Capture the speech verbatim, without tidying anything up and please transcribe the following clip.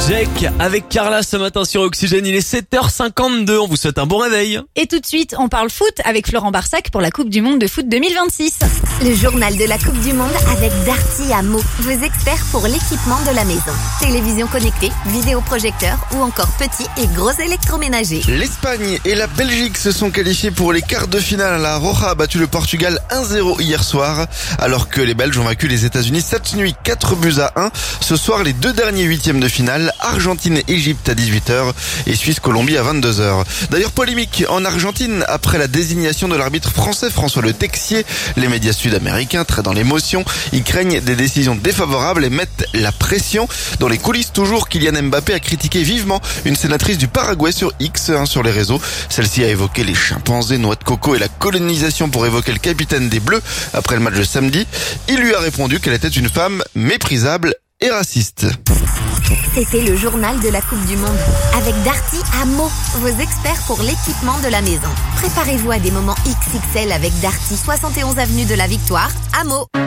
Jake avec Carla ce matin sur Oxygène, il est sept heures cinquante-deux, on vous souhaite un bon réveil. Et tout de suite, on parle foot avec Florent Barsac pour la Coupe du Monde de foot deux mille vingt-six. Le journal de la Coupe du Monde avec Darty Amo, vos experts pour l'équipement de la maison. Télévision connectée, vidéoprojecteur ou encore petit et gros électroménager. L'Espagne et la Belgique se sont qualifiés pour les quarts de finale. La Roja a battu le Portugal un zéro hier soir, alors que les Belges ont vaincu les États-Unis cette nuit quatre buts à un. Ce soir, les deux derniers huitièmes de finale, Argentine-Égypte à dix-huit heures et Suisse-Colombie à vingt-deux heures. D'ailleurs, polémique en Argentine après la désignation de l'arbitre français François Le Texier. Les médias sud-américains, très dans l'émotion, ils craignent des décisions défavorables et mettent la pression. Dans les coulisses toujours, Kylian Mbappé a critiqué vivement une sénatrice du Paraguay sur X, hein, sur les réseaux. Celle-ci a évoqué les chimpanzés, noix de coco et la colonisation pour évoquer le capitaine des Bleus après le match de samedi. Il lui a répondu qu'elle était une femme méprisable et raciste. C'était le journal de la Coupe du Monde avec Darty Amo, vos experts pour l'équipement de la maison. Préparez-vous à des moments X X L avec Darty, soixante et onze avenue de la Victoire, Amo.